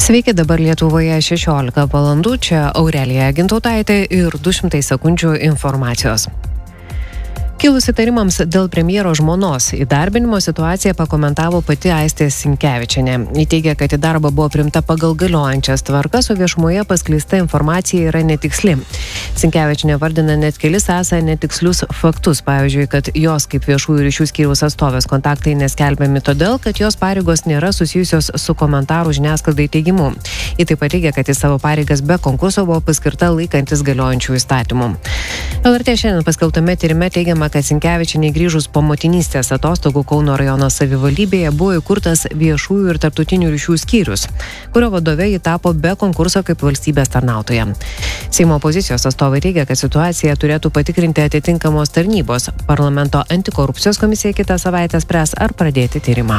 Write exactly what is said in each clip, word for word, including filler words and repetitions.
Sveiki, dabar Lietuvoje šešiolika valandų, čia Aurelija Gintautaitė ir du šimtai sekundžių informacijos. Kilus įtarimams dėl premjero žmonos įdarbinimo situaciją pakomentavo pati Aistė Sinkevičienė. Ji teigia, kad į darbą buvo priimta pagal galiojančias tvarkas, o viešumoje paskleista informacija yra netiksli. Sinkevičienė vardina net kelis esą netikslius faktus, pavyzdžiui, kad jos kaip viešųjų ryšių skyriaus atstovės kontaktai neskelbiami todėl, kad jos pareigos nėra susijusios su komentarų žiniasklaidai teigimu. Ji taip pat teigia, kad į savo pareigas be konkurso buvo paskirta laikantis galiojančių įstatymų. L R T šiandien paskelbtame tyrime teigiama, kad Sinkevičienei grįžus po motinystės atostogų Kauno rajono savivaldybėje buvo įkurtas viešųjų ir tarptautinių ryšių skyrius, kurio vadove ji tapo be konkurso kaip valstybės tarnautoja. Seimo opozicijos atstovai teigia, kad situaciją turėtų patikrinti atitinkamos tarnybos. Parlamento antikorupcijos komisija kitą savaitę spręs, ar pradėti tyrimą.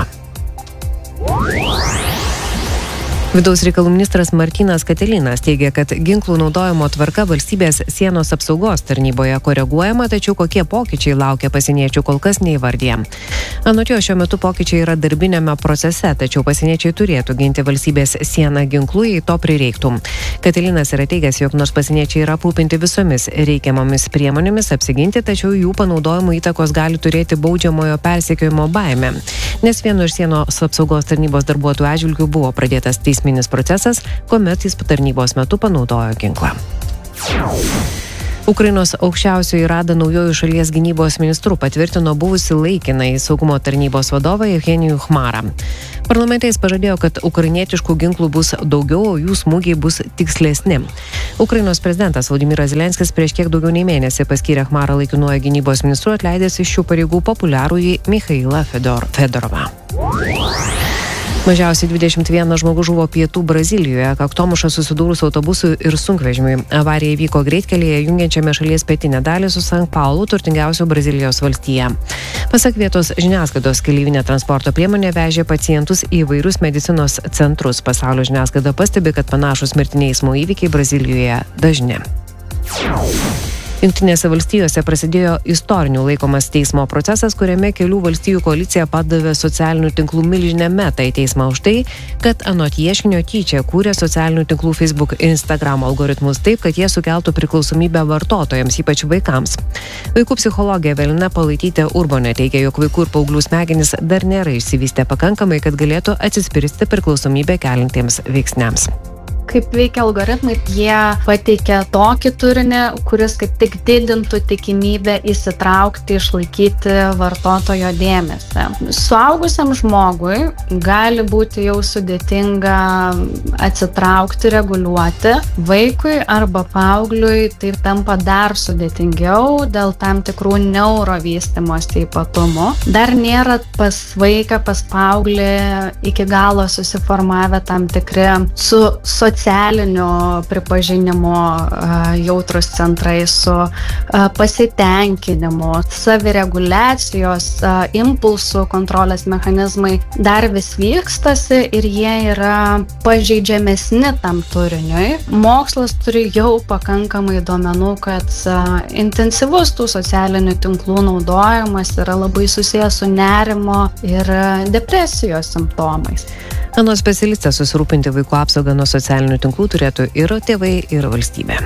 Vidaus reikalų ministras Martynas Katilinas teigia, kad ginklų naudojimo tvarka valstybės sienos apsaugos tarnyboje koreguojama, tačiau kokie pokyčiai laukia pasieniečių kol kas neįvardija. Anot jo, šiuo metu pokyčiai yra darbinėme procese, tačiau pasieniečiai turėtų ginti valstybės sieną ginklu, jei to prireiktų. Katilinas yra teigęs, jog nors pasieniečiai yra aprūpinti visomis reikiamomis priemonėmis apsiginti, tačiau jų panaudojimo įtakos gali turėti baudžiamojo persekiojimo baimė, nes vieno iš sienos apsaugos tarnybos darbuotojų atžvilgių buvo pradėtas teisminis procesas, kuomet jis tarnybos metu panaudojo ginklą. Ukrainos aukščiausioji rada naujojų šalies gynybos ministrų patvirtino buvusi laikinai saugumo tarnybos vadovą Evgenijų Chmarą. Parlamente jis pažadėjo, kad ukrainietiškų ginklų bus daugiau, o jų smūgiai bus tikslesni. Ukrainos prezidentas Volodymyras Zelenskis prieš kiek daugiau nei mėnesį paskyrė Chmarą laikinuoju gynybos ministru, atleidęs iš šių pareigų populiarųjį Michailą Fedor, Fedorovą. Mažiausiai dvidešimt vienas žmogus žuvo pietų Brazilijoje, kaktomuša susidūrus autobusui ir sunkvežimiui. Avarija įvyko greitkelyje jungiančiame šalies pietinę dalį su San Paulu, turtingiausiu Brazilijos valstija. Pasak vietos žiniasklaidos, keleivinė transporto priemonė vežė pacientus į įvairius medicinos centrus. Pasaulio žiniasklaida pastebi, kad panašus mirtiniai eismo įvykiai Brazilijoje dažni. Jungtinėse valstijose prasidėjo istoriniu laikomas teismo procesas, kuriame kelių valstijų koalicija padavė socialinių tinklų milžinę Metą į teismą už tai, kad anot ieškinio tyčia kūrė socialinių tinklų Facebook ir Instagram algoritmus taip, kad jie sukeltų priklausomybę vartotojams, ypač vaikams. Vaikų psichologė Evelina Palaitytė Urbonė teigia, jog vaikų ir paauglių smegenys dar nėra išsivystę pakankamai, kad galėtų atsispirti priklausomybę keliantiems veiksniams. Kaip veikia algoritmai, jie pateikia tokį turinį, kuris kaip tik didintų tikimybę įsitraukti, išlaikyti vartotojo dėmesį. Suaugusiam žmogui gali būti jau sudėtinga atsitraukti, reguliuoti. Vaikui arba paaugliui tai tampa dar sudėtingiau dėl tam tikrų neurovystymosi ypatumų. Dar nėra pas vaiką, pas paauglį iki galo susiformavę tam tikri su socialinio pripažinimo jautrus centrai, su pasitenkinimu, savireguliacijos, impulsų kontrolės mechanizmai dar vis vykstasi ir jie yra pažeidžiamesni tam turiniui. Mokslas turi jau pakankamai duomenų, kad intensyvus tų socialinių tinklų naudojimas yra labai susijęs su nerimo ir depresijos simptomais. Anot specialistės, susirūpinti vaikų apsaugą nuo socialinių tinklų turėtų ir tėvai, ir valstybė.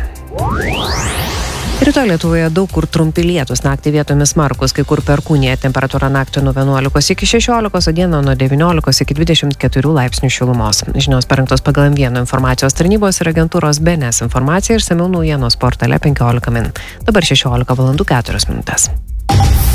Rytoj Lietuvoje daug kur trumpi lietūs, naktį vietomis smarkūs, kai kur perkūnija, temperatūra naktį nuo vienuolikos iki šešiolikos, o dieną nuo devyniolikos iki dvidešimt keturių laipsnių šilumos. Žinios parengtos pagal M vieno informacijos tarnybos ir agentūros B N S informaciją, išsamiau naujienos portale penkiolika min. Dabar šešiolika valandų keturios minutės.